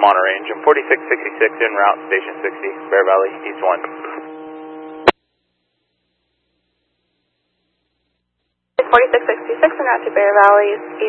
Monterey, engine 4666 en route, station 60, Bear Valley, East 1. 4666 en route to Bear Valley,